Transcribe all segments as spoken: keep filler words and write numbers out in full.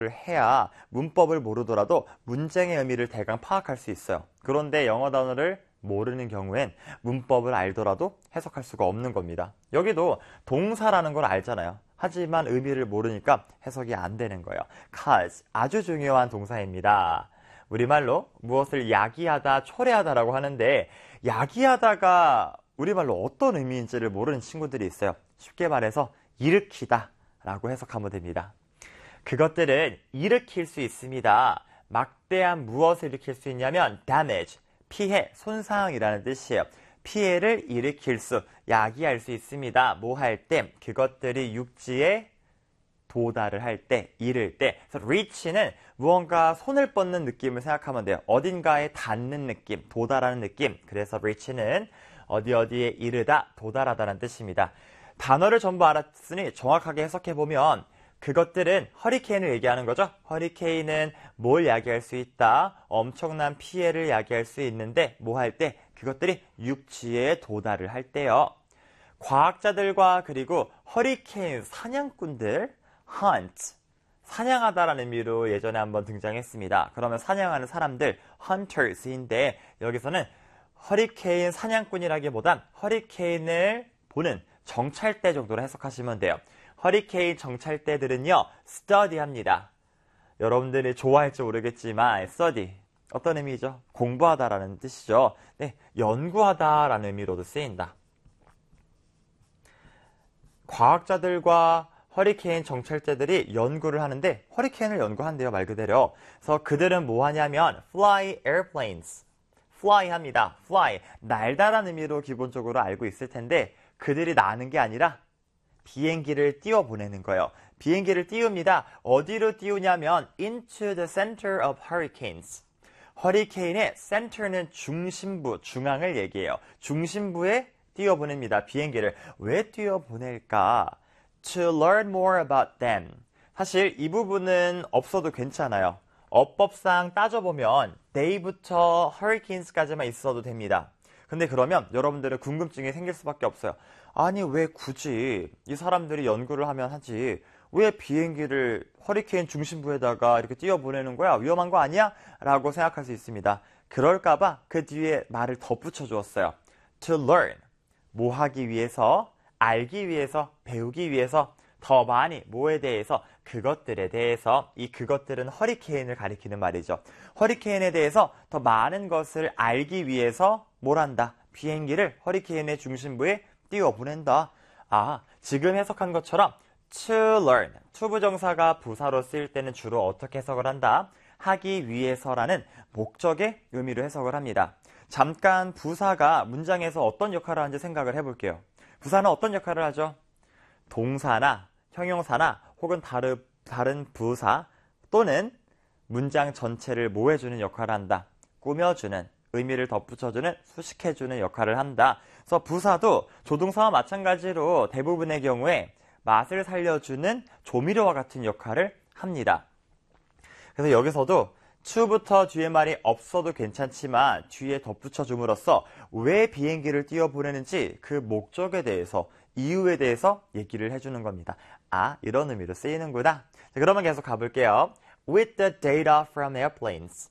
해야 문법을 모르더라도 문장의 의미를 대강 파악할 수 있어요. 그런데 영어 단어를 모르는 경우엔 문법을 알더라도 해석할 수가 없는 겁니다. 여기도 동사라는 걸 알잖아요. 하지만 의미를 모르니까 해석이 안 되는 거예요. cause 아주 중요한 동사입니다. 우리말로 무엇을 야기하다, 초래하다라고 하는데 야기하다가 우리말로 어떤 의미인지를 모르는 친구들이 있어요. 쉽게 말해서 일으키다 라고 해석하면 됩니다. 그것들은 일으킬 수 있습니다. 막대한 무엇을 일으킬 수 있냐면 damage, 피해, 손상이라는 뜻이에요. 피해를 일으킬 수, 야기할 수 있습니다. 뭐 할 때? 그것들이 육지에 도달을 할 때, 이를 때. 그래서 reach는 무언가 손을 뻗는 느낌을 생각하면 돼요. 어딘가에 닿는 느낌, 도달하는 느낌. 그래서 reach는 어디 어디에 이르다, 도달하다라는 뜻입니다. 단어를 전부 알았으니 정확하게 해석해보면 그것들은 허리케인을 얘기하는 거죠. 허리케인은 뭘 야기할 수 있다? 엄청난 피해를 야기할 수 있는데 뭐 할 때? 그것들이 육지에 도달을 할 때요. 과학자들과 그리고 허리케인 사냥꾼들, hunt, 사냥하다라는 의미로 예전에 한번 등장했습니다. 그러면 사냥하는 사람들, hunters인데 여기서는 허리케인 사냥꾼이라기보단 허리케인을 보는 정찰대 정도로 해석하시면 돼요. 허리케인 정찰대들은요, study합니다. 여러분들이 좋아할지 모르겠지만 study, 어떤 의미죠? 공부하다라는 뜻이죠. 네, 연구하다라는 의미로도 쓰인다. 과학자들과 허리케인 정찰대들이 연구를 하는데 허리케인을 연구한대요, 말 그대로. 그래서 그들은 뭐 하냐면 fly airplanes, fly 합니다. fly, 날다라는 의미로 기본적으로 알고 있을 텐데 그들이 나는 게 아니라 비행기를 띄워 보내는 거예요. 비행기를 띄웁니다. 어디로 띄우냐면 into the center of hurricanes. 허리케인의 center는 중심부, 중앙을 얘기해요. 중심부에 띄워 보냅니다. 비행기를. 왜 띄워 보낼까? To learn more about them. 사실 이 부분은 없어도 괜찮아요. 어법상 따져보면 day부터 hurricanes까지만 있어도 됩니다. 근데 그러면 여러분들은 궁금증이 생길 수밖에 없어요. 아니 왜 굳이 이 사람들이 연구를 하면 하지 왜 비행기를 허리케인 중심부에다가 이렇게 띄워보내는 거야? 위험한 거 아니야? 라고 생각할 수 있습니다. 그럴까봐 그 뒤에 말을 덧붙여 주었어요. To learn, 뭐 하기 위해서, 알기 위해서, 배우기 위해서, 더 많이 뭐에 대해서, 그것들에 대해서. 이 그것들은 허리케인을 가리키는 말이죠. 허리케인에 대해서 더 많은 것을 알기 위해서 뭘 한다? 비행기를 허리케인의 중심부에 띄워보낸다. 아, 지금 해석한 것처럼 to learn, to 부정사가 부사로 쓰일 때는 주로 어떻게 해석을 한다? 하기 위해서라는 목적의 의미로 해석을 합니다. 잠깐 부사가 문장에서 어떤 역할을 하는지 생각을 해볼게요. 부사는 어떤 역할을 하죠? 동사나 형용사나 혹은 다른, 다른 부사 또는 문장 전체를 뭐 해주는 역할을 한다? 꾸며주는, 의미를 덧붙여주는, 수식해주는 역할을 한다. 그래서 부사도 조동사와 마찬가지로 대부분의 경우에 맛을 살려주는 조미료와 같은 역할을 합니다. 그래서 여기서도 to부터 뒤에 말이 없어도 괜찮지만 뒤에 덧붙여줌으로써 왜 비행기를 띄워보내는지 그 목적에 대해서, 이유에 대해서 얘기를 해주는 겁니다. 아, 이런 의미로 쓰이는구나. 자, 그러면 계속 가볼게요. With the data from airplanes.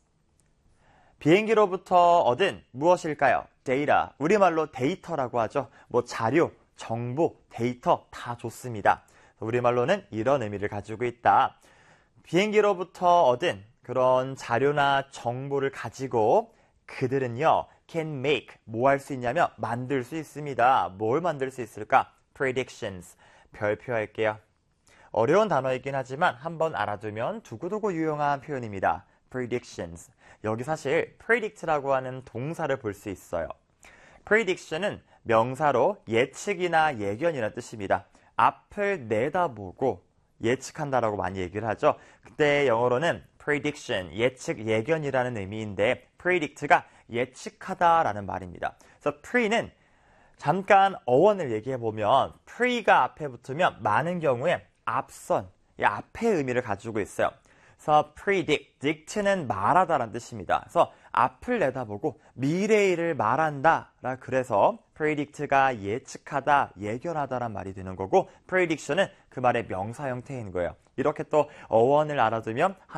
비행기로부터 얻은 무엇일까요? data, 우리말로 데이터라고 하죠. 뭐 자료, 정보, 데이터 다 좋습니다. 우리말로는 이런 의미를 가지고 있다. 비행기로부터 얻은 그런 자료나 정보를 가지고 그들은요, can make, 뭐 할 수 있냐면 만들 수 있습니다. 뭘 만들 수 있을까? predictions, 별표할게요. 어려운 단어이긴 하지만 한번 알아두면 두고두고 유용한 표현입니다. predictions. 여기 사실 predict라고 하는 동사를 볼 수 있어요. prediction은 명사로 예측이나 예견이라는 뜻입니다. 앞을 내다보고 예측한다라고 많이 얘기를 하죠. 그때 영어로는 prediction, 예측, 예견이라는 의미인데 predict가 예측하다라는 말입니다. 그래서 pre는 잠깐 어원을 얘기해보면 pre가 앞에 붙으면 많은 경우에 앞선, 이 앞의 의미를 가지고 있어요. 그래서 predict, dict는 말하다라는 뜻입니다. 그래서 앞을 내다보고 미래일을 말한다. 그래서 predict가 예측하다, 예견하다란 말이 되는 거고 prediction은 그 말의 명사 형태인 거예요. 이렇게 또 어원을 알아두면